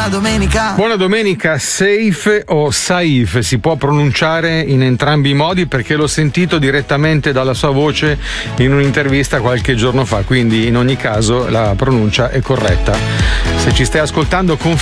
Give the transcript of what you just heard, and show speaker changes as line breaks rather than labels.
Buona domenica.
Buona domenica. Saif o Saif si può pronunciare in entrambi i modi, perché l'ho sentito direttamente dalla sua voce in un'intervista qualche giorno fa, quindi in ogni caso la pronuncia è corretta. Se ci stai ascoltando,